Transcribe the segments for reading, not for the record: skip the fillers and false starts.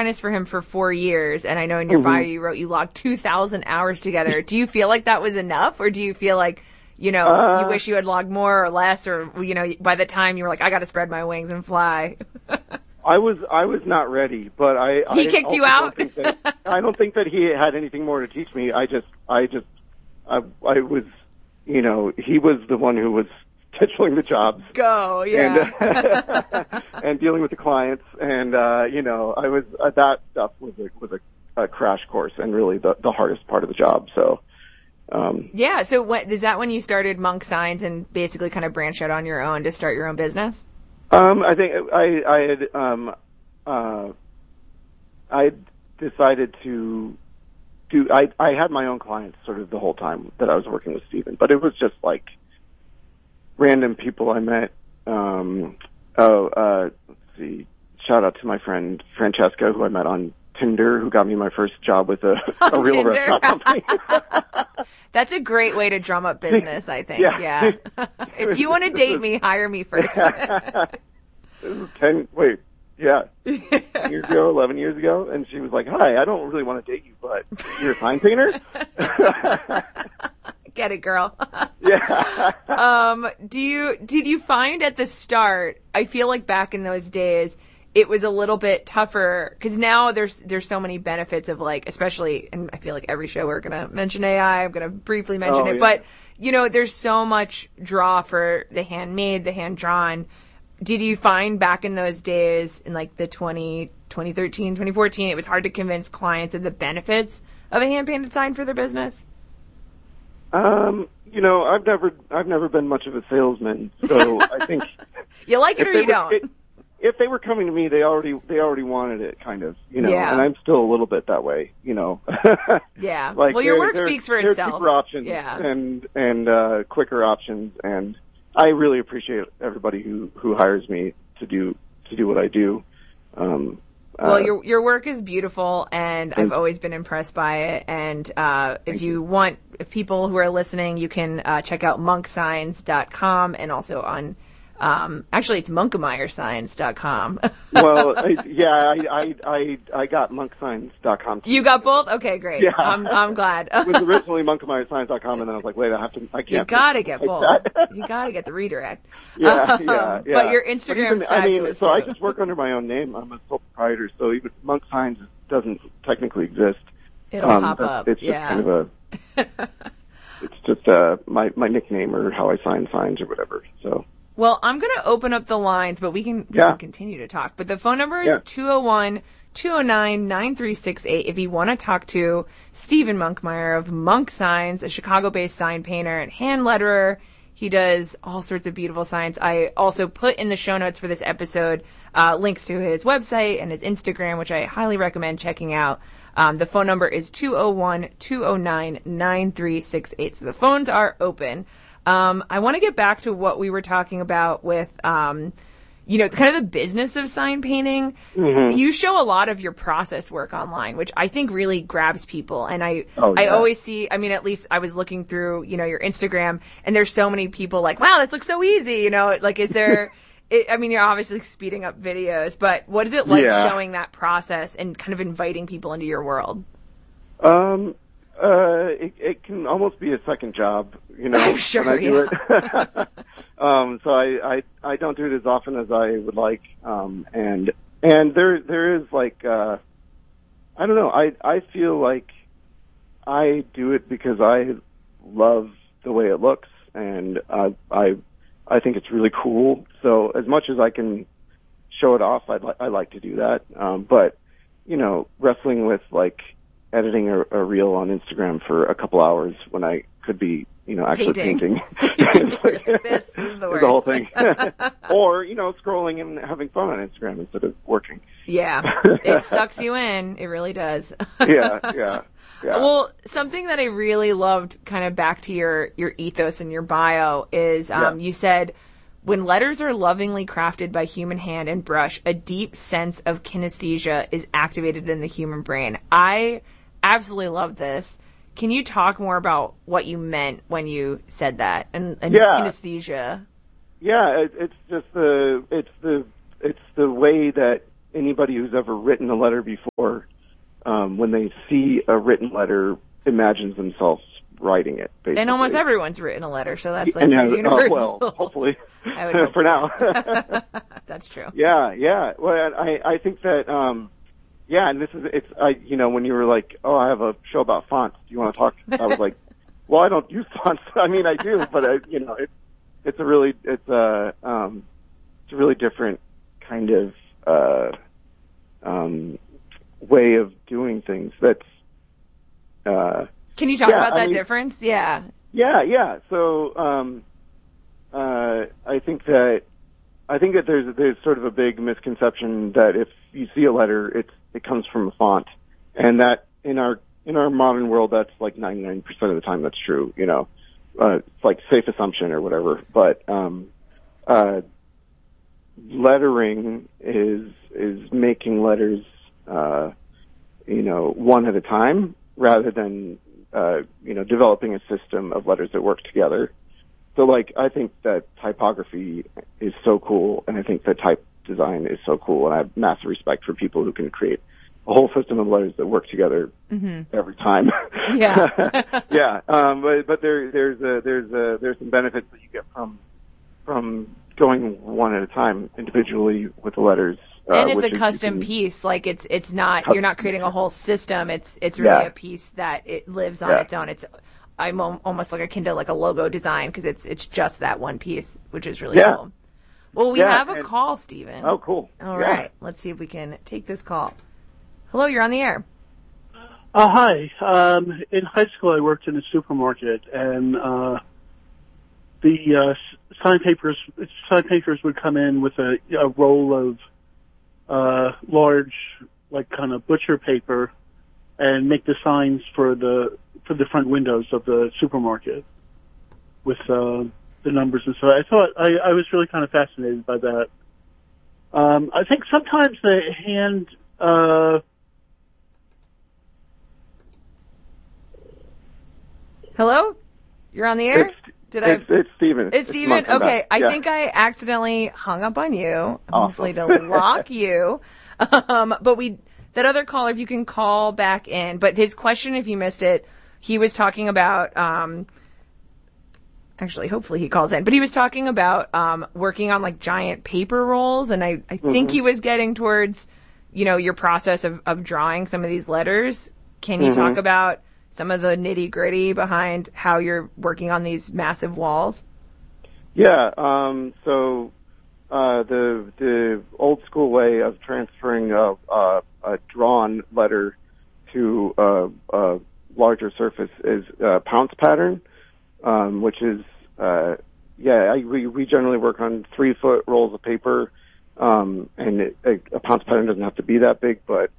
apprentice for him for 4 years, and I know in your bio you wrote you logged 2,000 hours together. Do you feel like that was enough, or do you feel like, you wish you had logged more or less, or, by the time you were like, I got to spread my wings and fly? I was not ready, but He kicked you out? I don't think that he had anything more to teach me. I was, he was the one who was scheduling the jobs. Go, yeah. And dealing with the clients. And, I was, that stuff was a crash course and really the hardest part of the job. So, yeah. So is that when you started Monk Signs and basically kind of branched out on your own to start your own business? I think I decided to I had my own clients sort of the whole time that I was working with Stephen, but it was just like random people I met. Let's see, shout out to my friend Francesca, who I met on Tinder, who got me my first job with a real restaurant company. That's a great way to drum up business, I think. Yeah. If you want to date me, hire me first. 11 years ago, and she was like, "Hi, I don't really want to date you, but you're a sign painter." Get it, girl. Yeah. Did you find at the start, I feel like back in those days, it was a little bit tougher, because now there's so many benefits of, like, especially, and I feel like every show we're going to mention AI, I'm going to briefly mention it, but, there's so much draw for the handmade, the hand-drawn. Did you find back in those days, in like the 2013, 2014, it was hard to convince clients of the benefits of a hand-painted sign for their business? I've never been much of a salesman, so I think you like it or you don't. If they were coming to me, they already wanted it, kind of, Yeah. And I'm still a little bit that way, Yeah. Like, well, your work speaks for itself. There are cheaper options, yeah. and quicker options, and I really appreciate everybody who hires me to do what I do. Well, your work is beautiful, and I've always been impressed by it. And if people who are listening, you can check out monksigns.com, and also on actually it's monkemeiersigns.com. Well, I got monksigns.com. You got both? Okay, great. Yeah. I'm glad. It was originally monkemeiersigns.com, and then I was like, wait, I can't. You gotta get both. You gotta get the redirect. Yeah. But your Instagram's fabulous. So I just work under my own name. I'm a sole proprietor, so even Monk Signs doesn't technically exist. It'll pop up. It's just kind of it's just my nickname, or how I sign signs or whatever. So. Well, I'm going to open up the lines, but we can continue to talk. But the phone number is 201-209-9368 if you want to talk to Stephen Monkmeyer of Monk Signs, a Chicago-based sign painter and hand letterer. He does all sorts of beautiful signs. I also put in the show notes for this episode links to his website and his Instagram, which I highly recommend checking out. The phone number is 201-209-9368. So the phones are open. I want to get back to what we were talking about with, kind of the business of sign painting. Mm-hmm. You show a lot of your process work online, which I think really grabs people. And I always see, at least I was looking through, your Instagram, and there's so many people like, wow, this looks so easy. Is there, you're obviously speeding up videos, but what is it like showing that process and kind of inviting people into your world? It can almost be a second job, I'm sure, when I do it. So I don't do it as often as I would like. And there is like, I don't know, I feel like I do it because I love the way it looks, and I think it's really cool. So as much as I can show it off, I like to do that. But, wrestling with like editing a reel on Instagram for a couple hours when I could be, actually painting. This is the worst. The whole thing. Or, scrolling and having fun on Instagram instead of working. Yeah. It sucks you in. It really does. Yeah. Well, something that I really loved kind of back to your ethos and your bio is you said, when letters are lovingly crafted by human hand and brush, a deep sense of kinesthesia is activated in the human brain. I absolutely love this. Can you talk more about what you meant when you said that and kinesthesia? Yeah, it's just the way that anybody who's ever written a letter before, when they see a written letter, imagines themselves writing it, basically. And almost everyone's written a letter, so that's like universal. Well, hopefully, I would hope for now. That's true. Yeah. Well, I think that, and when you were like, oh, I have a show about fonts. Do you want to talk? I was like, well, I don't use fonts. I mean, I do, but it's a really different kind of way of doing things. That's can you talk about that difference? Yeah. Yeah. So I think that there's sort of a big misconception that if you see a letter, it comes from a font, and that in our modern world, that's like 99% of the time that's true. It's like safe assumption or whatever. But lettering is making letters, one at a time, rather than developing a system of letters that work together. So, I think that typography is so cool, and I think that type design is so cool, and I have massive respect for people who can create a whole system of letters that work together every time. Yeah. Yeah. But there's some benefits that you get from going one at a time individually with the letters. And it's a custom piece. Like it's not, you're not creating a whole system. It's really a piece that it lives on its own. I'm almost like akin to like a logo design because it's just that one piece, which is really cool. Well, we have a call, Stephen. Oh, cool. All right. Let's see if we can take this call. Hello, you're on the air. Hi. In high school, I worked in a supermarket, and the sign papers would come in with a roll of large, like kind of butcher paper, and make the signs for the front windows of the supermarket with the numbers and so. I thought I was really kind of fascinated by that. I think sometimes the hand. Hello? You're on the air? It's Stephen. It's Stephen? Okay. I think I accidentally hung up on you. Hopefully to lock you. But that other caller, if you can call back in. But his question, if you missed it, he was talking about, actually, hopefully he calls in. But he was talking about working on like giant paper rolls. And I think he was getting towards, your process of drawing some of these letters. Can you talk about some of the nitty-gritty behind how you're working on these massive walls? Yeah, so the old school way of transferring a drawn letter to a larger surface is a pounce pattern, which is, we generally work on 3-foot rolls of paper, and a pounce pattern doesn't have to be that big, but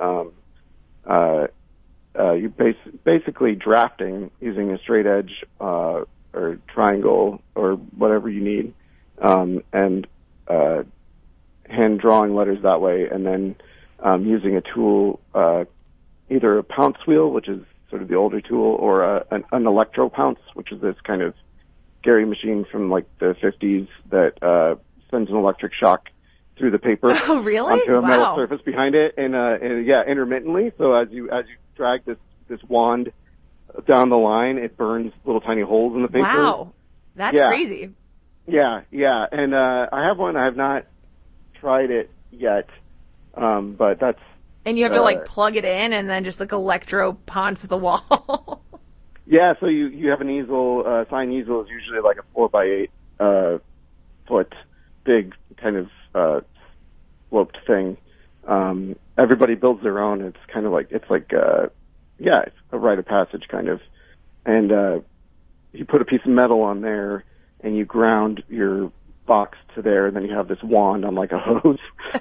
you're basically drafting using a straight edge or triangle or whatever you need, and hand drawing letters that way, and then using a tool, either a pounce wheel, which is sort of the older tool, or an electro pounce, which is this kind of scary machine from like the 50s that sends an electric shock through the paper onto a metal surface behind it, and intermittently. So as you drag this wand down the line, it burns little tiny holes in the paper. Wow, that's crazy. Yeah, and I have one. I have not tried it yet, but that's. And you have to like plug it in and then just like electro ponce the wall. Yeah, so you have an easel. Sign easel is usually like a 4x8 foot big kind of sloped thing. Everybody builds their own. It's kind of like it's a rite of passage kind of. And you put a piece of metal on there, and you ground your box to there, and then you have this wand on like a hose,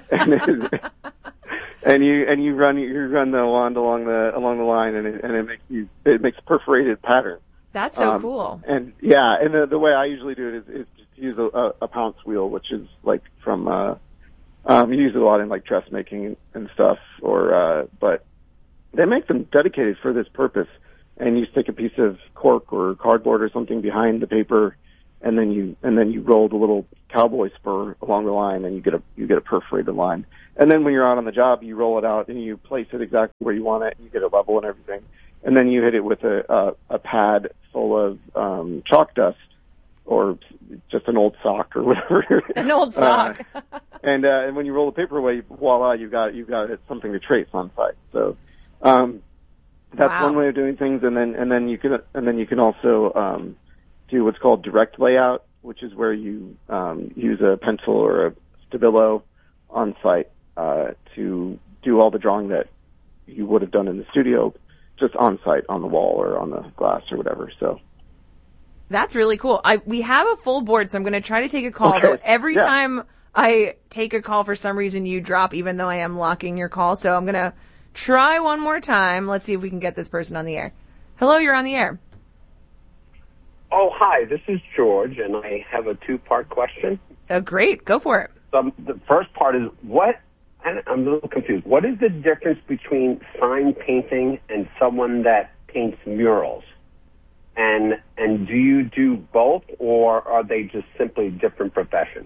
and you run the wand along the line, and it makes a perforated pattern. That's so cool. And the way I usually do it is just use a pounce wheel, which is like from you use it a lot in like dressmaking and stuff, but they make them dedicated for this purpose. And you stick a piece of cork or cardboard or something behind the paper, and then you roll the little cowboy spur along the line, and you get a perforated line. And then when you're out on the job, you roll it out and you place it exactly where you want it, and you get it level and everything. And then you hit it with a pad full of chalk dust, or just an old sock or whatever. An old sock. And when you roll the paper away, voila, you've got something to trace on site. So that's one way of doing things. And then you can also do what's called direct layout, which is where you use a pencil or a Stabilo on site to do all the drawing that you would have done in the studio, just on site, on the wall or on the glass or whatever. So that's really cool. We have a full board, so I'm going to try to take a call. Okay. Though every time I take a call, for some reason you drop, even though I am locking your call. So I'm going to try one more time. Let's see if we can get this person on the air. Hello, you're on the air. Oh, hi, this is George, and I have a two-part question. Great, go for it. The first part is I'm a little confused. What is the difference between sign painting and someone that paints murals? And do you do both, or are they just simply different professions?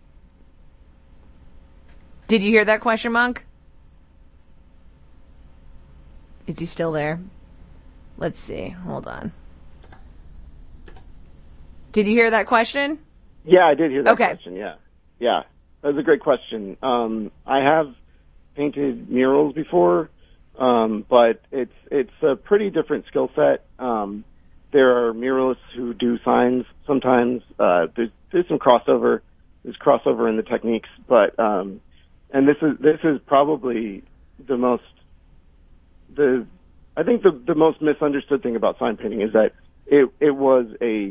Did you hear that question, Monk? Is he still there? Let's see. Hold on. Did you hear that question? Yeah, I did hear that Okay. question. Yeah. That was a great question. I have painted murals before, but it's a pretty different skill set. There are muralists who do signs sometimes. There's some crossover. There's crossover in the techniques, but and this is probably the most misunderstood thing about sign painting is that it was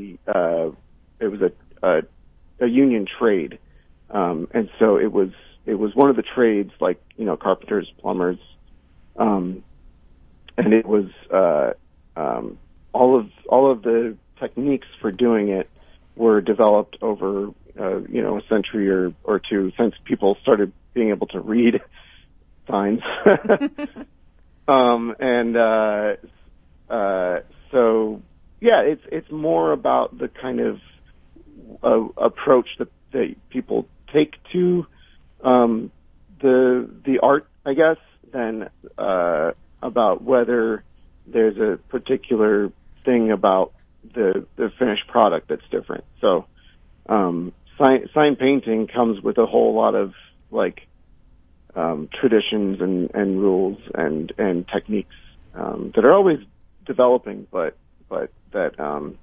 a union trade, and so it was one of the trades, like, you know, carpenters, plumbers, and it was all of the techniques for doing it were developed over a century or two, since people started being able to read signs. So yeah, it's more about the kind of approach that people take to the art, I guess, than about whether there's a particular thing about the finished product that's different. So sign painting comes with a whole lot of traditions and rules and techniques that are always developing, but that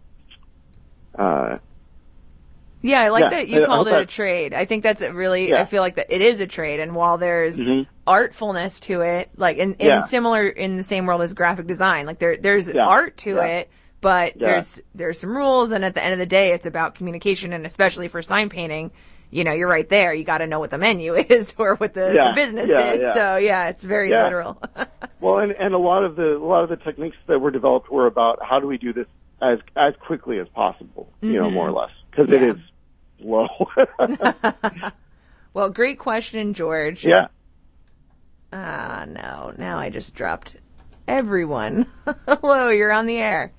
yeah, I like that you called it a trade. I think that's I feel like that it is a trade, and while there's artfulness to it, like in similar, in the same world as graphic design, like there's art to it, but there's some rules, and at the end of the day, it's about communication, and especially for sign painting, you know, you're right there. You got to know what the menu is or what the business is. Yeah. So it's very literal. Well, and a lot of the techniques that were developed were about how do we do this as quickly as possible, you know, more or less, because it is slow. Well, great question, George. Yeah. No, now I just dropped everyone. Hello, you're on the air.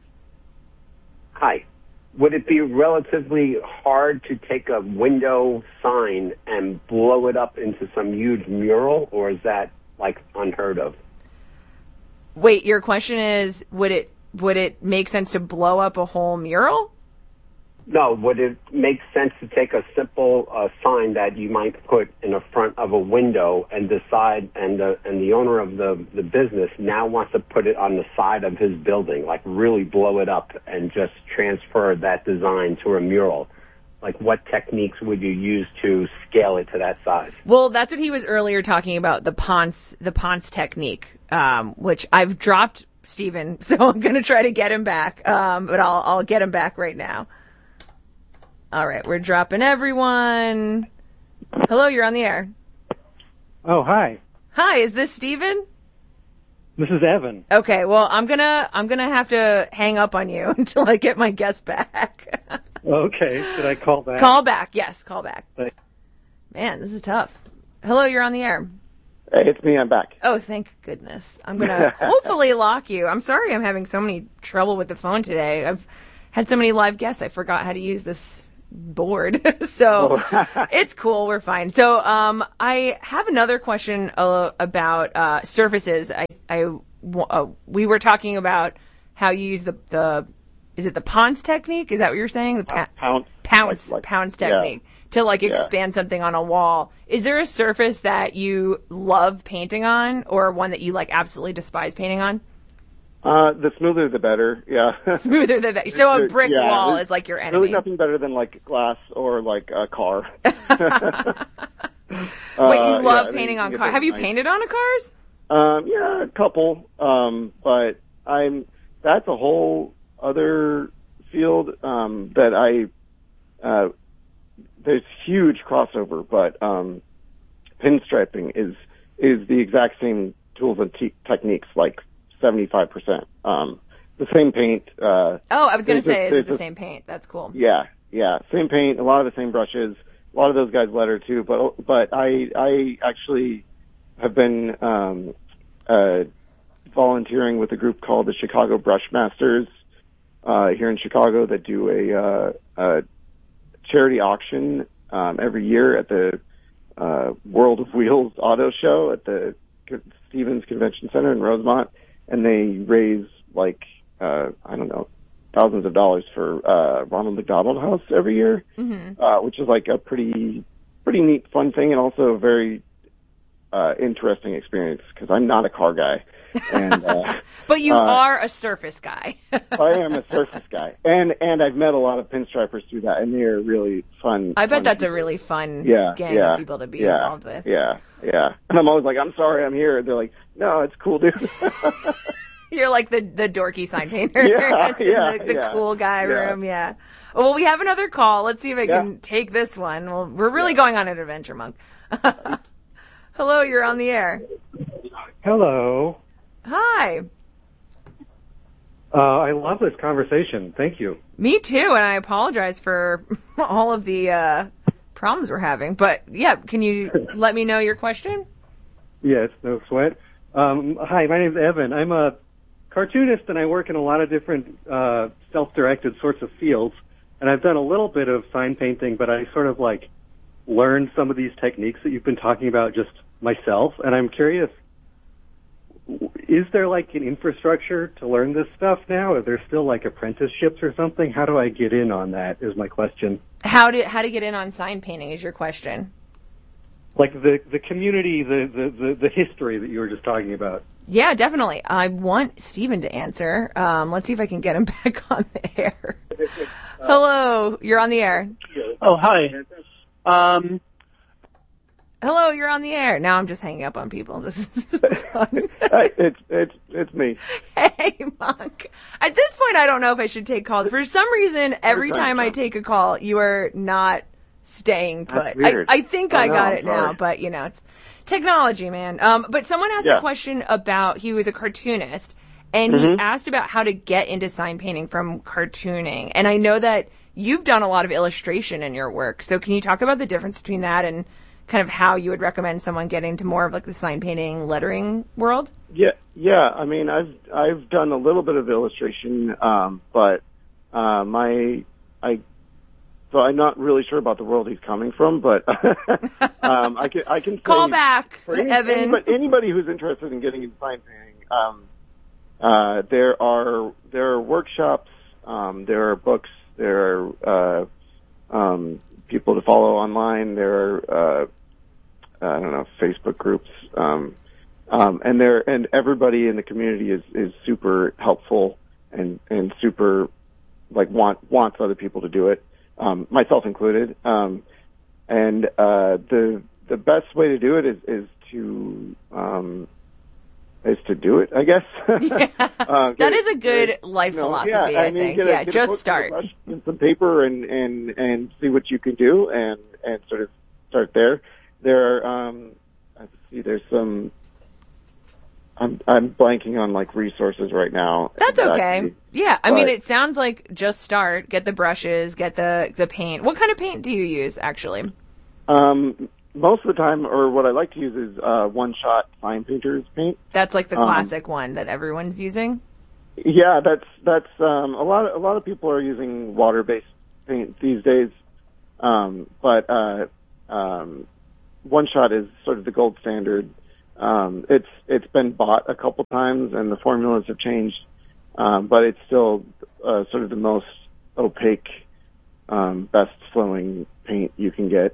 Hi. Would it be relatively hard to take a window sign and blow it up into some huge mural, or is that unheard of? Wait, your question is, would it make sense to blow up a whole mural? No, would it make sense to take a simple sign that you might put in the front of a window and decide, and the owner of the business now wants to put it on the side of his building, really blow it up and just transfer that design to a mural? What techniques would you use to scale it to that size? Well, that's what he was earlier talking about, the Ponce technique, which I've dropped Stephen, so I'm going to try to get him back, but I'll get him back right now. All right, we're dropping everyone. Hello, you're on the air. Oh, hi. Hi, is this Stephen? This is Evan. Okay, well, I'm gonna have to hang up on you until I get my guest back. Okay, should I call back? Call back, yes, call back. Thanks. Man, this is tough. Hello, you're on the air. Hey, it's me, I'm back. Oh, thank goodness. I'm gonna hopefully lock you. I'm sorry I'm having so many trouble with the phone today. had so many live guests, I forgot how to use this board. So it's cool. We're fine. So I have another question about surfaces. We were talking about how you use is it the Ponce technique? Is that what you're saying? The Pounce technique to expand something on a wall. Is there a surface that you love painting on, or one that you absolutely despise painting on? The smoother the better. Yeah. Smoother the better. So a brick wall is your enemy. Really nothing better than glass or a car. Wait, you love painting on cars? Have you painted on cars? Yeah, a couple. But that's a whole other field that there's huge crossover, but pinstriping is the exact same tools and techniques, 75%. The same paint. I was going to say, is it the same paint? That's cool. Yeah, same paint, a lot of the same brushes. A lot of those guys letter too, but I actually have been volunteering with a group called the Chicago Brush Masters here in Chicago that do a charity auction every year at the World of Wheels Auto Show at the Stevens Convention Center in Rosemont, and they raise I don't know, thousands of dollars for Ronald McDonald House every year, which is a pretty neat, fun thing, and also a very interesting experience because I'm not a car guy. And but you are a surface guy. I am a surface guy, and I've met a lot of pinstripers through that, and they're really fun. I bet that's people. a really fun gang of people to be involved with. Yeah. And I'm always I'm sorry, I'm here. They're like, no, it's cool, dude. You're the dorky sign painter. The cool guy room. Yeah. Well, we have another call. Let's see if I can take this one. Well, we're really going on an adventure, Monk. Hello, you're on the air. Hello. Hi. I love this conversation. Thank you. Me too, and I apologize for all of the problems we're having. But yeah, can you let me know your question? Yes, no sweat. Hi, my name's Evan. I'm a cartoonist, and I work in a lot of different self-directed sorts of fields. And I've done a little bit of sign painting, but I sort of learned some of these techniques that you've been talking about just myself. And I'm curious, is there an infrastructure to learn this stuff now? Are there still apprenticeships or something? How do I get in on that is my question. How to get in on sign painting is your question. The community, the history that you were just talking about. Yeah, definitely. I want Steven to answer. Let's see if I can get him back on the air. Hello, you're on the air. Oh, hi. Hello, you're on the air. Now I'm just hanging up on people. This is fun. It's me. Hey, Monk. At this point, I don't know if I should take calls. For some reason, every time I take a call, you are not staying put. I think I got it now, but it's technology, man. But someone asked a question about, he was a cartoonist, and he asked about how to get into sign painting from cartooning. And I know that you've done a lot of illustration in your work. So can you talk about the difference between that and kind of how you would recommend someone get into more of the sign painting, lettering world? Yeah. I mean, I've done a little bit of illustration, but so I'm not really sure about the world he's coming from, but I can say call back, Evan. Anybody who's interested in getting into sign painting, there are workshops, there are books, there are people to follow online, there are I don't know, Facebook groups, and everybody in the community is super helpful and super wants other people to do it, myself included. And the best way to do it is to do it, I guess. That is a good life philosophy, I think. Yeah, just start. And some paper and see what you can do and sort of start there. There are, let's see, there's some, I'm blanking on resources right now. That's okay. Yeah, I mean, it sounds like just start, get the brushes, get the paint. What kind of paint do you use, actually? Most of the time, or what I like to use is one-shot fine painter's paint. That's the classic one that everyone's using? Yeah, that's a lot of people are using water-based paint these days, but One Shot is sort of the gold standard. It's been bought a couple times, and the formulas have changed, but it's still sort of the most opaque, best flowing paint you can get,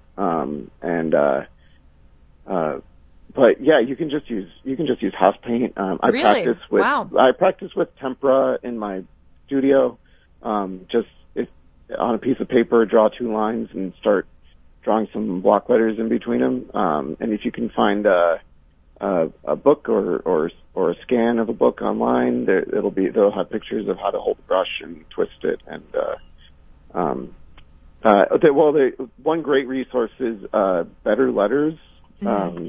but yeah, you can just use house paint. Really? I practice with tempera in my studio. Just on a piece of paper, draw 2 lines and start drawing some block letters in between them. And if you can find a book or a scan of a book online, they'll have pictures of how to hold the brush and twist it. And one great resource is Better Letters. Mm-hmm.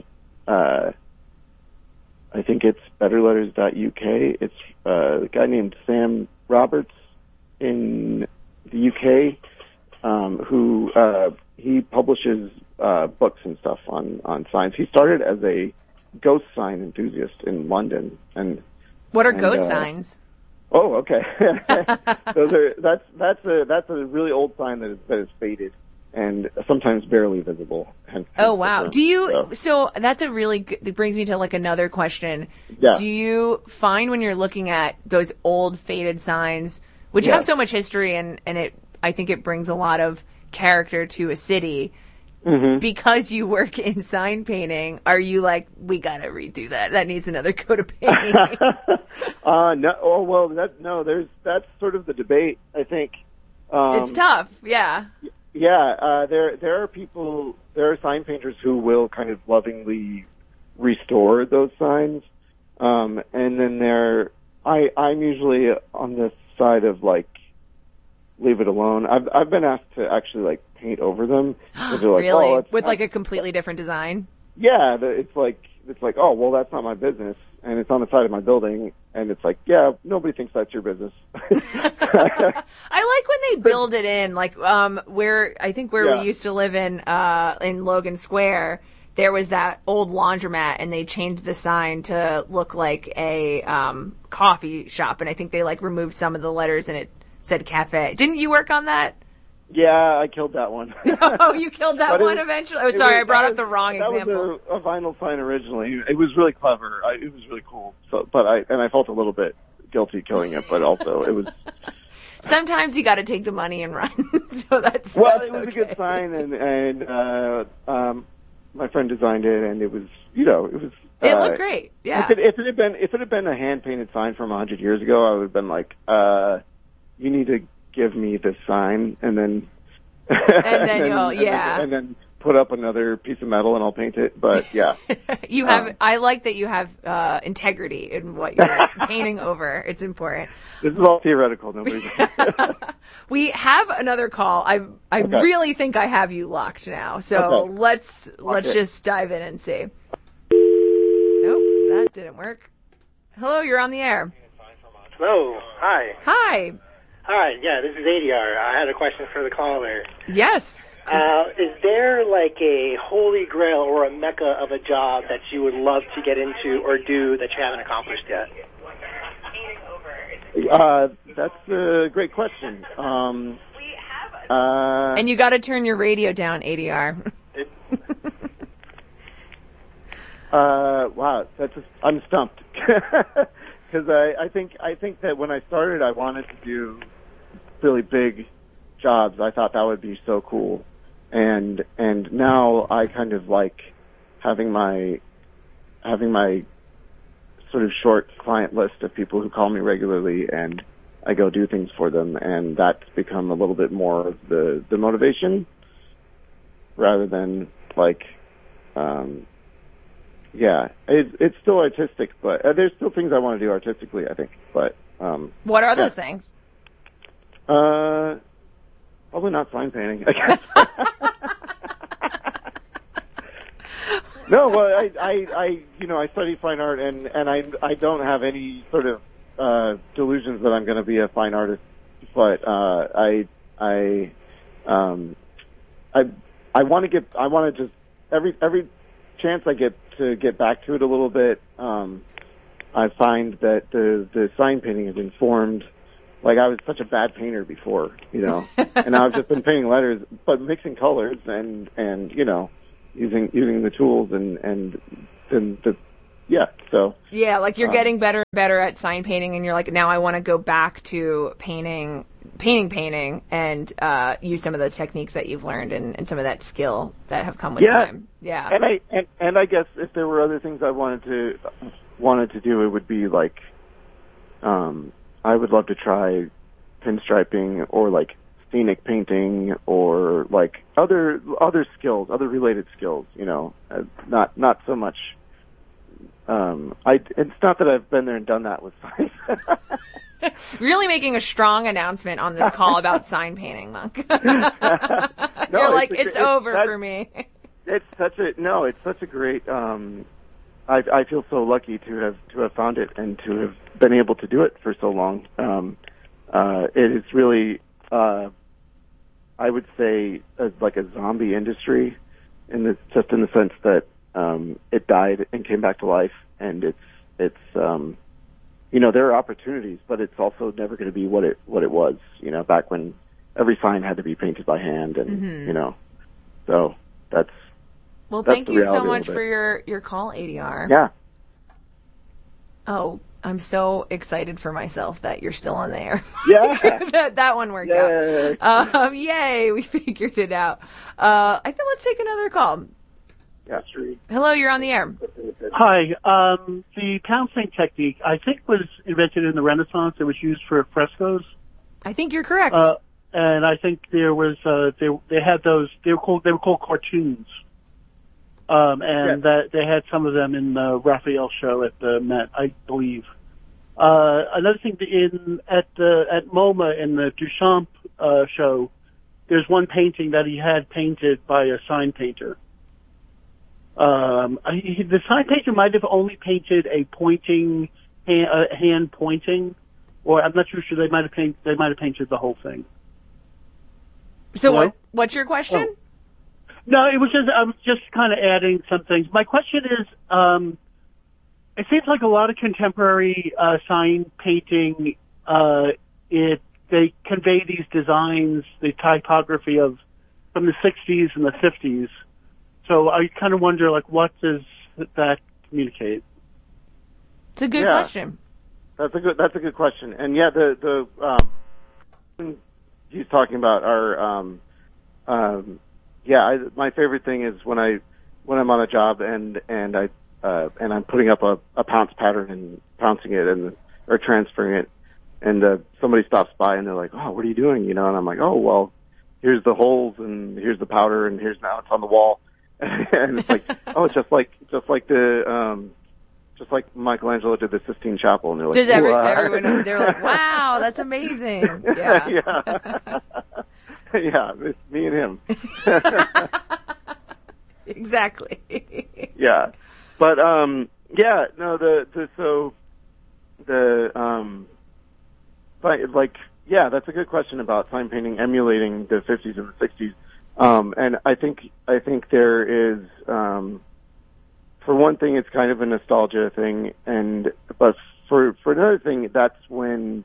I think it's betterletters.uk. It's a guy named Sam Roberts in the UK, who he publishes books and stuff on signs. He started as a ghost sign enthusiast in London. And what are ghost signs? Oh, okay. That's a really old sign that is faded and sometimes barely visible. Oh, wow. So that's a really good, that brings me to like another question. Yeah. Do you find when you're looking at those old faded signs, which have so much history and I think it brings a lot of character to a city, because you work in sign painting, are you like, we gotta redo that? That needs another coat of paint. No. Oh, well, that's sort of the debate, I think. It's tough. Yeah. Yeah, there are sign painters who will kind of lovingly restore those signs, and then I'm usually on the side of like leave it alone. I've been asked to actually like paint over them. Like, really? With like a completely different design? Yeah, it's like, oh well, that's not my business, and it's on the side of my building, and it's like, yeah, nobody thinks that's your business. I like when they build it in, like where we used to live in Logan Square, there was that old laundromat, and they changed the sign to look like a coffee shop, and I think they like removed some of the letters and it said cafe. Didn't you work on that? Yeah, I killed that one. Oh, you killed that one eventually? Oh, sorry, I brought up the wrong example. That was a vinyl sign originally. It was really clever. It was really cool. So, I felt a little bit guilty killing it, but also it was. Sometimes you got to take the money and run. So that's it was okay. A good sign, and my friend designed it, and it was, it was. It looked great. Yeah. If it had been a hand painted sign from 100 years ago, I would have been like, you need to give me this sign, and then and then put up another piece of metal and I'll paint it. But yeah, you have. I like that you have integrity in what you're painting over. It's important. This is all theoretical. Nobody. We have another call. I really think I have you locked now. So let's just dive in and see. Nope, that didn't work. Hello, you're on the air. Hello. Hi. Hi. Hi, yeah, this is ADR. I had a question for the caller. Yes. Is there like a holy grail or a mecca of a job that you would love to get into or do that you haven't accomplished yet? That's a great question. And you got to turn your radio down, ADR. Wow, I'm stumped. Because I think that when I started, I wanted to do really big jobs. I thought that would be so cool, and now I kind of like having my sort of short client list of people who call me regularly, and I go do things for them, and that's become a little bit more of the motivation rather than like. Yeah, it's still artistic, but there's still things I want to do artistically, I think. But what are those things? Probably not sign painting, I guess. No, well, I study fine art, and I don't have any sort of delusions that I'm going to be a fine artist, but I want to just every chance I get to get back to it a little bit, I find that the sign painting has informed. Like, I was such a bad painter before, and I've just been painting letters, but mixing colors and using the tools and so. Yeah, like you're getting better and better at sign painting, and you're like, now I want to go back to painting and use some of those techniques that you've learned and some of that skill that have come with time. Yeah. And I guess if there were other things I wanted to do, it would be like, I would love to try pinstriping or like scenic painting or like other skills, other related skills, not so much. It's not that I've been there and done that with signs. Really making a strong announcement on this call about sign painting, Monk. No, you're like, it's over for me. It's such a great, I feel so lucky to have found it and to have been able to do it for so long. It is really, I would say, like a zombie industry, just in the sense that it died and came back to life, and it's there are opportunities, but it's also never going to be what it was, back when every sign had to be painted by hand, and so that's. Well, thank you so much for your call, ADR. Yeah. Oh, I'm so excited for myself that you're still on the air. Yeah. that one worked out. Yay, we figured it out. I think let's take another call. Yeah. Hello, you're on the air. Hi. The pouncing technique, I think, was invented in the Renaissance. It was used for frescoes. I think you're correct. And I think there was they had those. They were called cartoons. That they had some of them in the Raphael show at the Met, I believe. Another thing at MoMA in the Duchamp show, there's one painting that he had painted by a sign painter. The sign painter might have only painted a pointing hand pointing, or I'm not too sure. They might have painted the whole thing. So what's your question? Oh. No, it was just, I was just kind of adding some things. My question is, it seems like a lot of contemporary, sign painting, they convey these designs, the typography from the 60s and the 50s. So I kind of wonder, like, what does that communicate? It's a good question. That's a good question. And yeah, he's talking about our, my favorite thing is when I'm on a job and I'm putting up a pounce pattern and pouncing it or transferring it, and somebody stops by and they're like, "Oh, what are you doing?" And I'm like, "Oh, well, here's the holes and here's the powder and here's now it's on the wall." And it's like, "Oh, just like Michelangelo did the Sistine Chapel." And they're like, does everyone? They're like, "Wow, that's amazing." Yeah. Yeah. Yeah, it's me and him. Exactly. Yeah, but that's a good question about sign painting emulating the 50s and the 60s. And I think there is, for one thing, it's kind of a nostalgia thing, but for another thing, that's when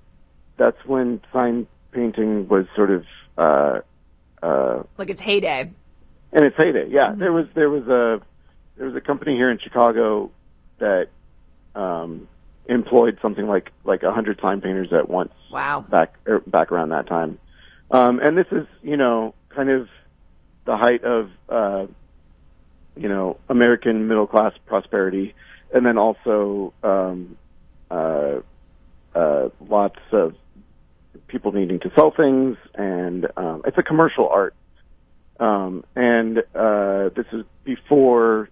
sign painting was sort of like its heyday. And its heyday, yeah. Mm-hmm. There was a company here in Chicago that employed something like 100 sign painters at once. Wow. Back around that time. And this is, kind of the height of American middle class prosperity, and then also lots of people needing to sell things, and it's a commercial art. And this is before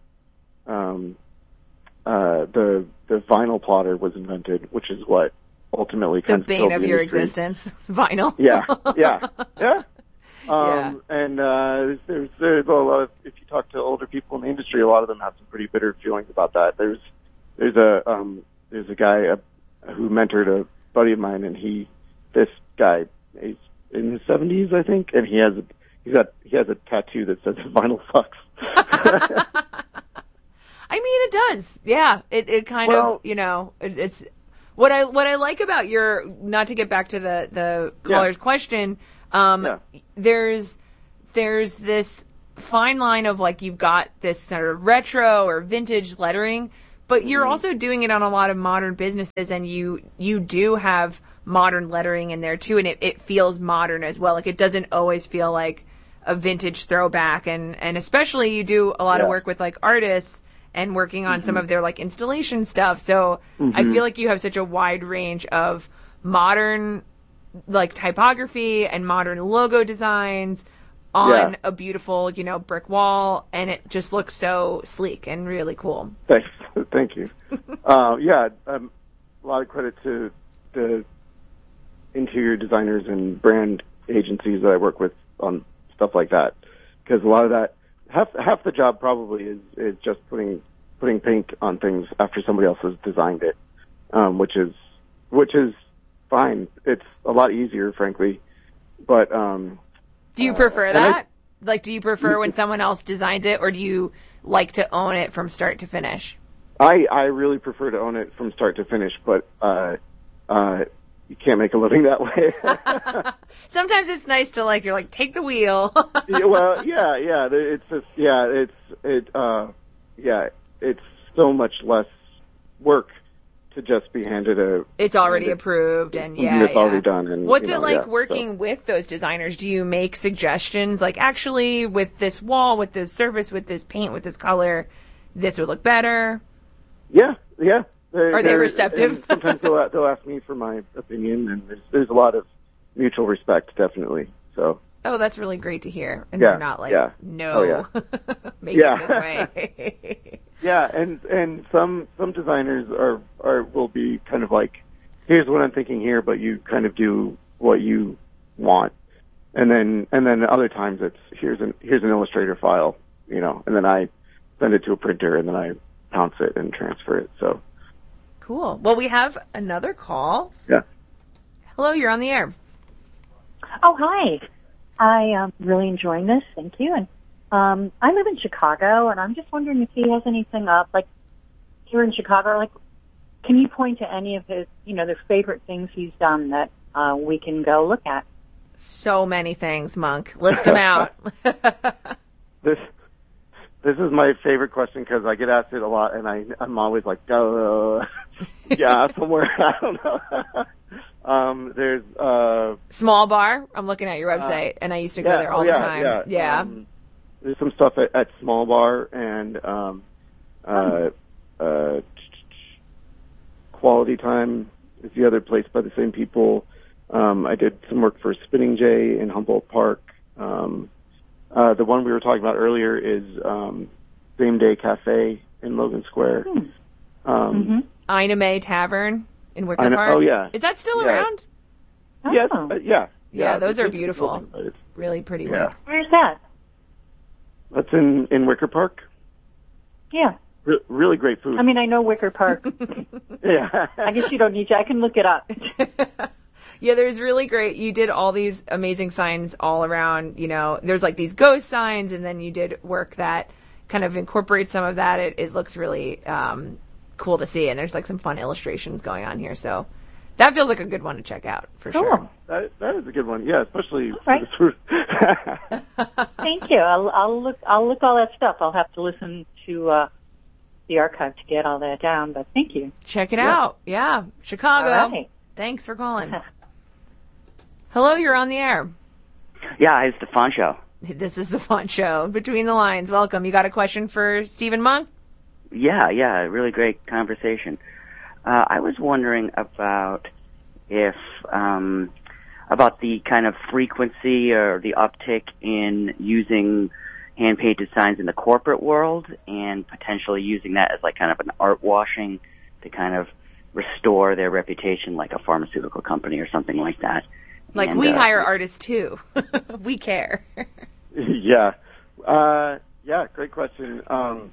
the vinyl plotter was invented, which is what ultimately kind of the bane of your existence. Vinyl. Yeah. And there's a lot of, if you talk to older people in the industry, a lot of them have some pretty bitter feelings about that. There's a guy who mentored a buddy of mine, and this guy, he's in his 70s, I think, and he has a tattoo that says vinyl sucks. I mean, it does. Yeah, it kind of, you know, it's what I like about your, not to get back to the caller's question. There's this fine line of like you've got this sort of retro or vintage lettering, but you're also doing it on a lot of modern businesses, and you do have modern lettering in there too, and it feels modern as well. Like it doesn't always feel like a vintage throwback, and especially you do a lot of work with like artists and working on some of their like installation stuff. So I feel like you have such a wide range of modern like typography and modern logo designs on a beautiful, you know, brick wall, and it just looks so sleek and really cool. Thanks. Thank you. A lot of credit to the interior designers and brand agencies that I work with on stuff like that, because a lot of that, half the job probably is just putting paint on things after somebody else has designed it, which is fine. It's a lot easier, frankly, but do you prefer that? Do you prefer when someone else designs it, or do you like to own it from start to finish? I really prefer to own it from start to finish, but you can't make a living that way. Sometimes it's nice to you're like, take the wheel. It's so much less work to just be handed it's already approved, and it's already done. And what's it like working with those designers? Do you make suggestions like, actually, with this wall, with this surface, with this paint, with this color, this would look better? Yeah. Are they receptive? Sometimes they'll ask me for my opinion, and there's a lot of mutual respect, definitely. So. Oh, that's really great to hear. And they're not like, no, make it this way. Yeah, and some designers will be kind of like, here's what I'm thinking here, but you kind of do what you want, and then other times it's here's an Illustrator file, you know, and then I send it to a printer, and then I pounce it and transfer it. So cool. Well, we have another call. Yeah. Hello, you're on the air. Oh, hi. I am really enjoying this. Thank you. And I live in Chicago, and I'm just wondering if he has anything up, like here in Chicago. Like, can you point to any of his, the favorite things he's done that we can go look at? So many things, Monk. List them out. This is my favorite question because I get asked it a lot, and I'm always like, somewhere. I don't know. There's Small Bar. I'm looking at your website, and I used to go there all the time. Yeah. There's some stuff at Small Bar, and Quality Time is the other place by the same people. I did some work for Spinning Jay in Humboldt Park. The one we were talking about earlier is Same Day Cafe in Logan Square. Ina May Tavern in Wicker Park. Oh, yeah. Is that still around? Yes. Yeah, those are beautiful. Really pretty work. Where's that? That's in Wicker Park. Yeah. Really great food. I mean, I know Wicker Park. Yeah. I guess you don't need to. I can look it up. Yeah, there's really great. You did all these amazing signs all around, there's like these ghost signs, and then you did work that kind of incorporates some of that. It looks really cool to see, and there's like some fun illustrations going on here. So that feels like a good one to check out for sure. That is a good one. Yeah, especially for the food. Thank you. I'll look all that stuff. I'll have to listen to the archive to get all that down, but thank you. Check it out. Yeah. Chicago. All right. Thanks for calling. Hello, you're on the air. Yeah, it's the Font Show. This is the Font Show. Between the Lines. Welcome. You got a question for Stephen Monk? Yeah, really great conversation. I was wondering about about the kind of frequency or the uptick in using hand-painted signs in the corporate world, and potentially using that as like kind of an art washing to kind of restore their reputation, like a pharmaceutical company or something like that. Like, we hire artists too. We care. Yeah. Great question.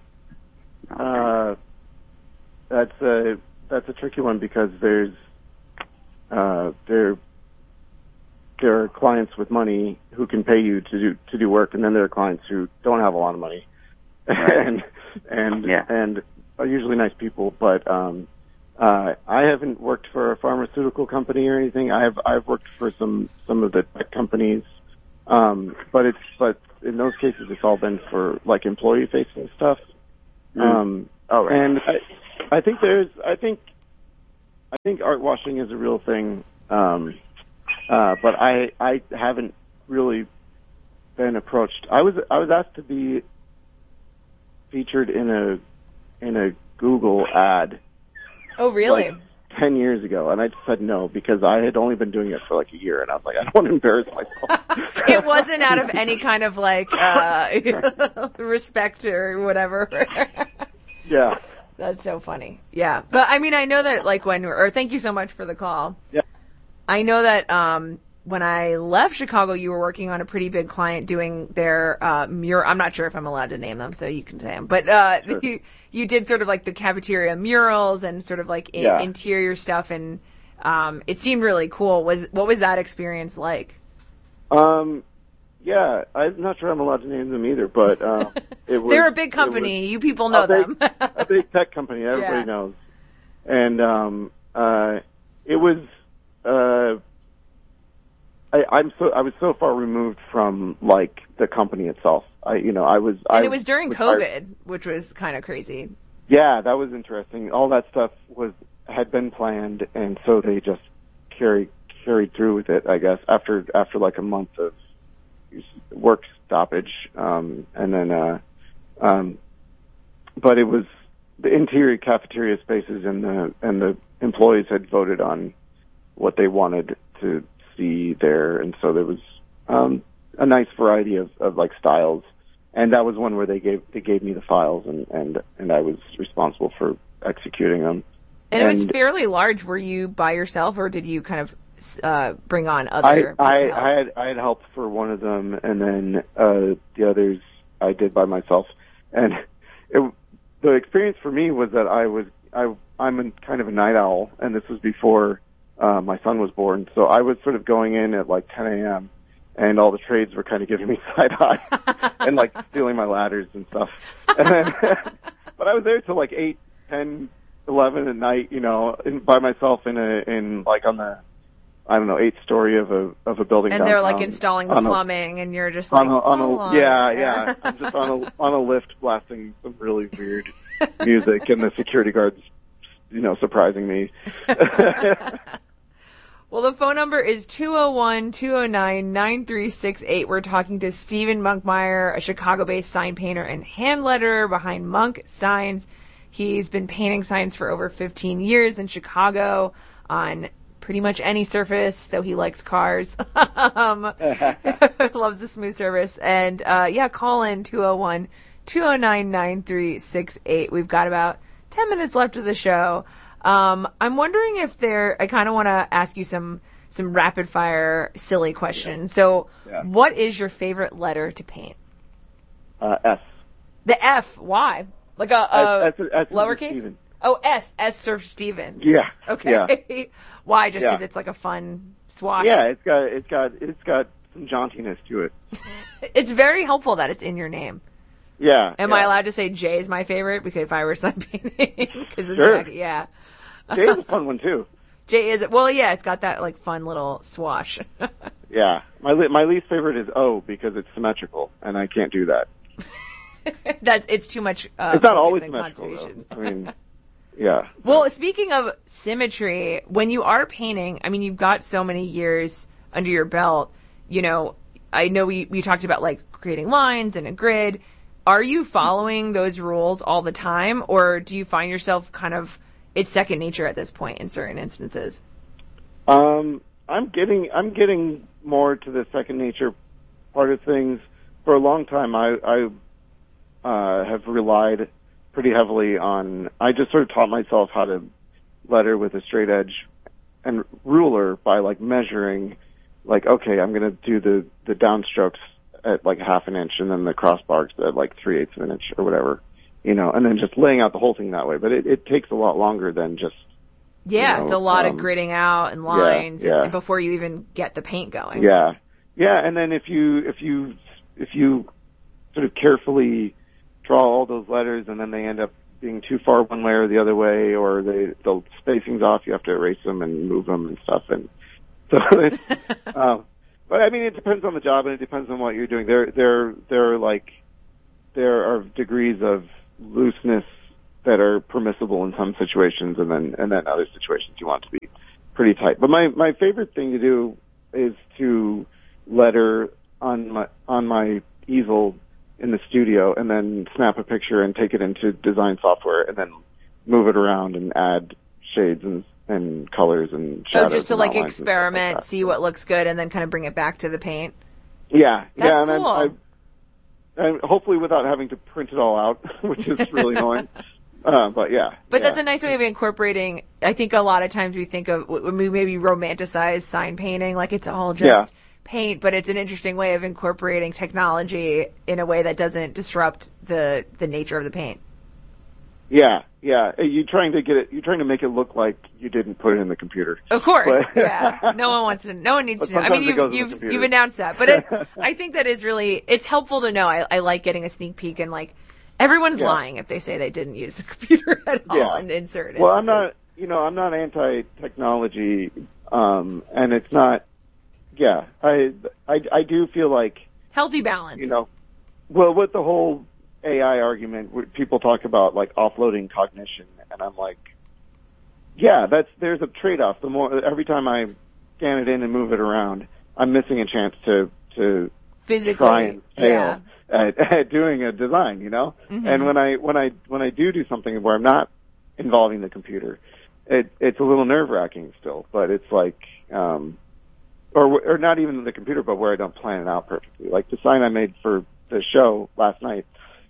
That's a tricky one because there are clients with money who can pay you to do work, and then there are clients who don't have a lot of money, and are usually nice people. But I haven't worked for a pharmaceutical company or anything. I've worked for some of the tech companies, but in those cases it's all been for like employee facing stuff. Right. And I think art washing is a real thing, but I haven't really been approached. I was asked to be featured in a Google ad. Oh, really? Like 10 years ago, and I just said no because I had only been doing it for like a year, and I was like, I don't want to embarrass myself. It wasn't out of any kind of like respect or whatever. Yeah. That's so funny. Yeah. But I mean, I know that like thank you so much for the call. Yeah. I know that when I left Chicago, you were working on a pretty big client doing their mural. I'm not sure if I'm allowed to name them, so you can say them. But sure. you did sort of like the cafeteria murals and sort of like interior stuff, and it seemed really cool. What was that experience like? Yeah, I'm not sure I'm allowed to name them either, but they're a big company. You people know them. A big tech company. Everybody knows. And it was. I was so far removed from like the company itself. It was during COVID, which was kind of crazy. Yeah, that was interesting. All that stuff had been planned, and so they just carried through with it. I guess after like a month of work stoppage, and then but it was the interior cafeteria spaces, and the employees had voted on what they wanted to see there, and so there was a nice variety of like styles, and that was one where they gave me the files, and I was responsible for executing them. And it was fairly large. Were you by yourself, or did you kind of bring on other? I had help for one of them, and then the others I did by myself. And the experience for me was that I'm kind of a night owl, and this was before my son was born. So I was sort of going in at like 10 a.m. and all the trades were kind of giving me side eye and like stealing my ladders and stuff. And then, but I was there till like 8, 10, 11 at night, by myself in like on the, I don't know, 8th story of a building. And they're like installing the plumbing, and you're just like, yeah. I'm just on a lift blasting some really weird music, and the security guards, surprising me. Well, the phone number is 201-209-9368. We're talking to Stephen Monkmeyer, a Chicago-based sign painter and hand letterer behind Monk Signs. He's been painting signs for over 15 years in Chicago on pretty much any surface, though he likes cars. Loves the smooth surface. And, call in 201-209-9368. We've got about 10 minutes left of the show. I'm wondering if I kind of want to ask you some rapid fire silly questions. So, What is your favorite letter to paint? S. The F. Why? Like a lowercase? Steven. Oh, S. S for Steven. Yeah. Okay. Yeah. Why? Just because it's like a fun swash? Yeah, it's got some jauntiness to it. It's very helpful that it's in your name. Yeah. Am I allowed to say J is my favorite? Because if I were sign painting, because of sure. Jackie, yeah. J is a fun one too. J is it's got that like fun little swash. Yeah, my least favorite is O because it's symmetrical, and I can't do that. It's too much. It's not always symmetrical, though. I mean, yeah. Well, speaking of symmetry, when you are painting, I mean, you've got so many years under your belt. I know we talked about like creating lines and a grid. Are you following those rules all the time, or do you find yourself kind of it's second nature at this point in certain instances? I'm getting more to the second nature part of things. For a long time, I have relied pretty heavily on. I just sort of taught myself how to letter with a straight edge and ruler by like measuring. Like, okay, I'm going to do the downstrokes at like half an inch, and then the crossbars at like 3/8 of an inch or whatever, and then just laying out the whole thing that way. But it takes a lot longer than just. Yeah, it's a lot of gridding out and lines and before you even get the paint going. Yeah, and then if you sort of carefully draw all those letters, and then they end up being too far one way or the other way, or the spacing's off. You have to erase them and move them and stuff. And so, but I mean, it depends on the job and it depends on what you're doing. There are degrees of looseness that are permissible in some situations, and then other situations you want to be pretty tight. But my favorite thing to do is to letter on my easel in the studio, and then snap a picture and take it into design software, and then move it around and add shades and colors and shadows. Oh, just to like experiment, like see what looks good, and then kind of bring it back to the paint. Yeah, that's yeah, cool. And hopefully without having to print it all out, which is really annoying. But yeah. But that's a nice way of incorporating. I think a lot of times we think of, when we maybe romanticize sign painting, like it's all just paint, but it's an interesting way of incorporating technology in a way that doesn't disrupt the nature of the paint. Yeah, yeah. You're trying to make it look like you didn't put it in the computer. Of course, yeah. No one needs to know. I mean, you've announced that, but I think that is really, it's helpful to know. I like getting a sneak peek, and like, everyone's lying if they say they didn't use the computer at all and insert it. Well, I'm not anti-technology, and it's not. Yeah, I do feel like healthy balance. Well, with the whole AI argument, people talk about like offloading cognition, and I'm like, yeah, there's a trade-off. Every time I scan it in and move it around, I'm missing a chance to physically try and fail at doing a design, Mm-hmm. And when I do something where I'm not involving the computer, it's a little nerve-wracking still, but it's like, or not even the computer, but where I don't plan it out perfectly. Like the sign I made for the show last night.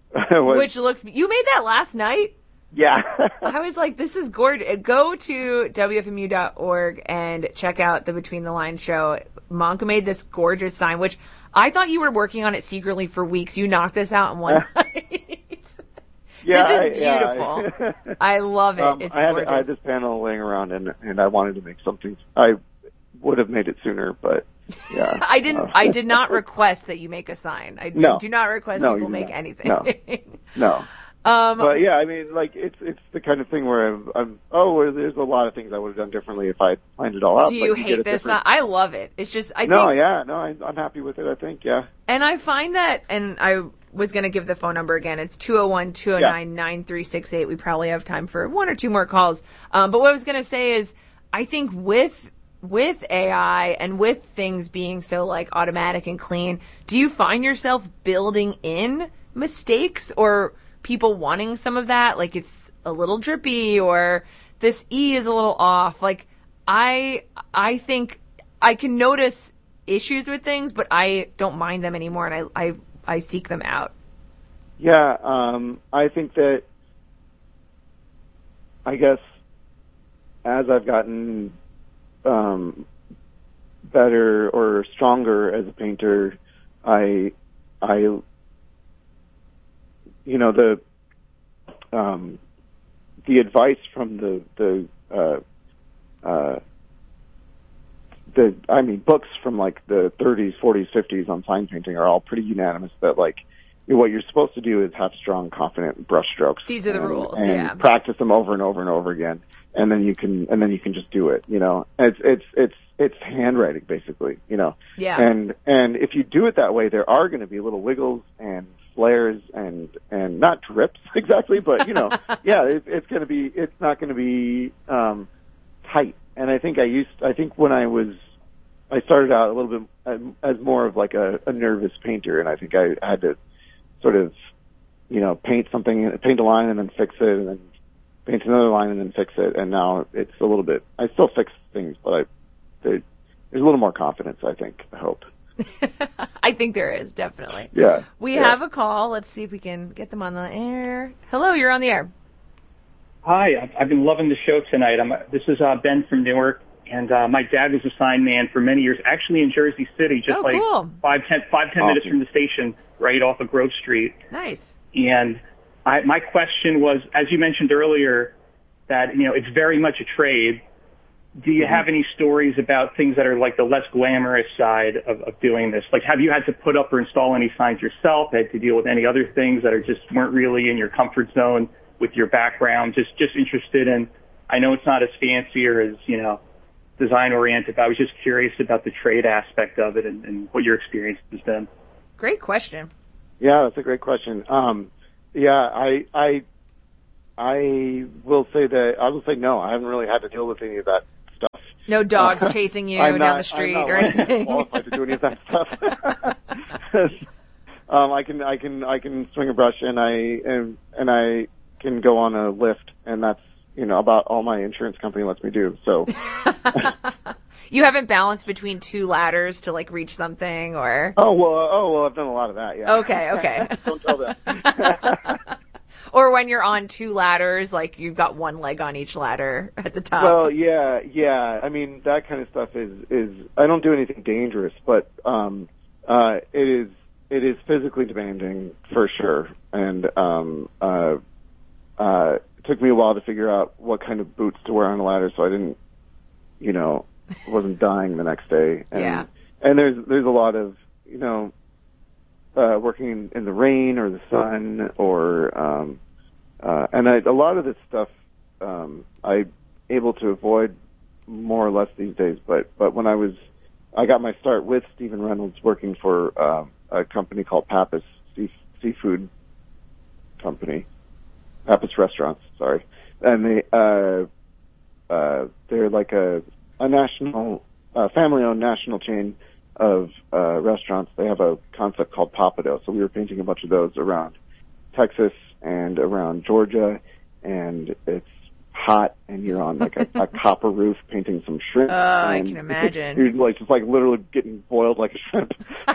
You made that last night? Yeah. I was like, this is gorgeous. Go to WFMU.org and check out the Between the Lines show. Monka made this gorgeous sign, which I thought you were working on it secretly for weeks. You knocked this out in one night. Yeah, this is beautiful. I love it. It's gorgeous. I had this panel laying around, and I wanted to make something. I would have made it sooner, but yeah. I did not request that you make a sign. I do not request people make anything. No. But yeah, I mean, like it's the kind of thing where there's a lot of things I would have done differently if I planned it all out. Do you hate this? I love it. It's just I'm happy with it. I think, yeah. And I find that, and I was going to give the phone number again. It's 201-209-9368. We probably have time for one or two more calls. But what I was going to say is, I think with AI and with things being so like automatic and clean, do you find yourself building in mistakes or people wanting some of that? Like it's a little drippy or this E is a little off. Like I think I can notice issues with things, but I don't mind them anymore, and I seek them out. Yeah, I think that, I guess, as I've gotten better or stronger as a painter, the advice from books from like the 30s, 40s, 50s on sign painting are all pretty unanimous that like what you're supposed to do is have strong, confident brush strokes. These are the rules, and practice them over and over and over again, and then you can just do it. It's handwriting basically, Yeah. And if you do it that way, there are going to be little wiggles and flares and not drips exactly, but it's not going to be tight. And I think when I started out a little bit as more of like a nervous painter, and I think I had to sort of, paint a line and then fix it, and then paint another line and then fix it. And now it's a little bit, I still fix things, but there's a little more confidence, I think, I hope. I think there is, definitely. Yeah. We have a call. Let's see if we can get them on the air. Hello, you're on the air. Hi, I've been loving the show tonight. This is Ben from Newark, and my dad was a sign man for many years, actually in Jersey City, just cool. 5-10 minutes from the station, right off of Grove Street. Nice. And my question was, as you mentioned earlier, that it's very much a trade. do you have any stories about things that are like the less glamorous side of doing this? Like, have you had to put up or install any signs yourself? Had to deal with any other things that are just weren't really in your comfort zone with your background? Just interested in, I know it's not as fancy or as, design oriented, but I was just curious about the trade aspect of it and what your experience has been. Great question. Yeah, that's a great question. I will say no. I haven't really had to deal with any of that stuff. No dogs chasing you down the street or anything. I'm not qualified to do any of that stuff. I can swing a brush and I can go on a lift, and that's about all my insurance company lets me do. So you haven't balanced between two ladders to like reach something, or oh well, I've done a lot of that. Yeah. Okay. Don't tell them. Or when you're on two ladders, like you've got one leg on each ladder at the top. Well, yeah. I mean, that kind of stuff is I don't do anything dangerous, but it is physically demanding for sure, and it took me a while to figure out what kind of boots to wear on a ladder, so I didn't, wasn't dying the next day. And, yeah. And there's a lot of working in the rain or the sun, or a lot of this stuff I'm able to avoid more or less these days. But when I got my start with Stephen Reynolds working for a company called Pappas Seafood Company, Pappas Restaurants, sorry, and they're like a national family-owned national chain of restaurants. They have a concept called Papado, so we were painting a bunch of those around Texas and around Georgia, and it's hot, and you're on like a copper roof painting some shrimp. I can imagine. You're just literally getting boiled like a shrimp.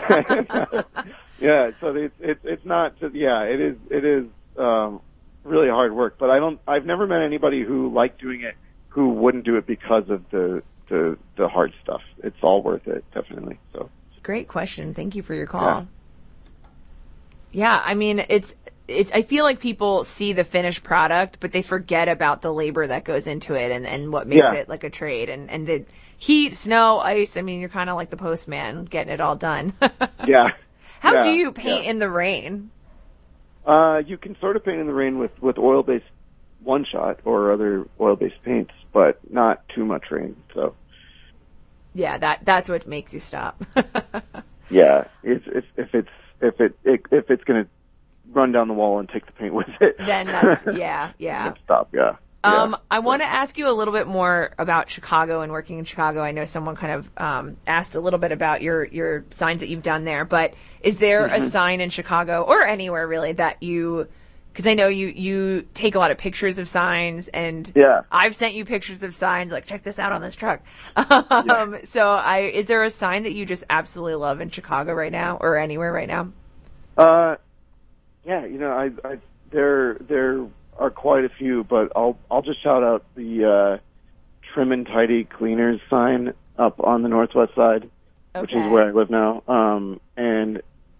Yeah, so it's not just, it is really hard work, but I've never met anybody who liked doing it who wouldn't do it because of the hard stuff. It's all worth it, definitely. So great question. Thank you for your call. Yeah, I mean, it's I feel like people see the finished product, but they forget about the labor that goes into it and what makes it like a trade, and the heat, snow, ice. I mean, you're kind of like the postman getting it all done. Yeah. How do you paint in the rain? You can sort of paint in the rain with oil-based one-shot or other oil-based paints, but not too much rain. So. Yeah, that's what makes you stop. Yeah, if it's going to run down the wall and take the paint with it, then that's yeah. Stop. Yeah. I want to ask you a little bit more about Chicago and working in Chicago. I know someone kind of asked a little bit about your signs that you've done there, but is there a sign in Chicago or anywhere really that you, because I know you take a lot of pictures of signs, and I've sent you pictures of signs like, check this out on this truck. So is there a sign that you just absolutely love in Chicago right now or anywhere right now? Yeah, there are quite a few, but I'll just shout out the Trim and Tidy Cleaners sign up on the Northwest Side, which is where I live now. And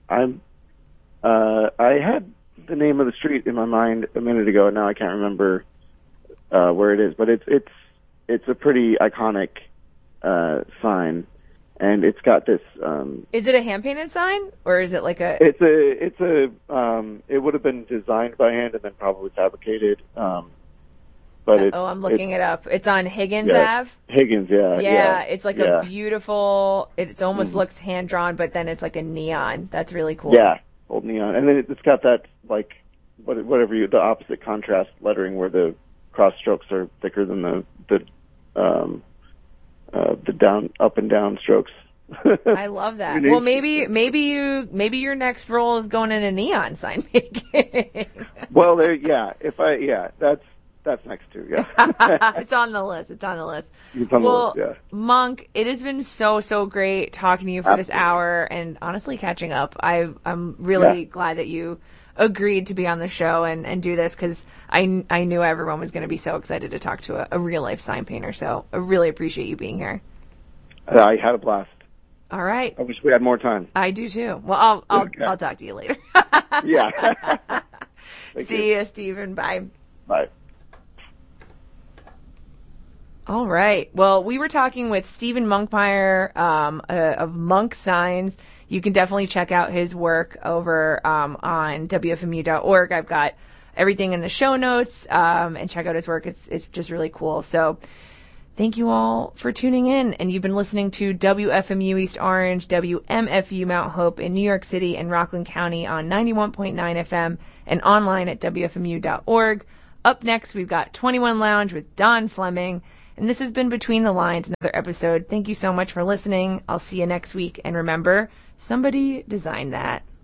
I had the name of the street in my mind a minute ago, and now I can't remember where it is, but it's a pretty iconic sign. And it's got this. Is it a hand painted sign, or is it like a? It's a. It would have been designed by hand and then probably fabricated. But I'm looking it up. It's on Higgins Ave. Higgins, yeah. Yeah, it's like a beautiful. It almost looks hand drawn, but then it's like a neon. That's really cool. Yeah, old neon, and then it's got that like the opposite contrast lettering where the cross strokes are thicker than the down, up and down strokes. I love that. Well, maybe your next role is going into neon sign making. Well, that's next too. Yeah, it's on the list. It's on the list. Monk, it has been so great talking to you for this hour and honestly catching up. I'm really glad that you agreed to be on the show and do this, because I knew everyone was going to be so excited to talk to a real life sign painter. So I really appreciate you being here. I had a blast. All right. I wish we had more time. I do too. Well, I'll talk to you later. Yeah. See you, Stephen. Bye. Bye. All right. Well, we were talking with Stephen Monkmeyer of Monk Signs. You can definitely check out his work over on WFMU.org. I've got everything in the show notes, and check out his work. It's just really cool. So thank you all for tuning in. And you've been listening to WFMU East Orange, WMFU Mount Hope in New York City and Rockland County on 91.9 FM and online at WFMU.org. Up next, we've got 21 Lounge with Don Fleming. And this has been Between the Lines, another episode. Thank you so much for listening. I'll see you next week. And remember, somebody designed that.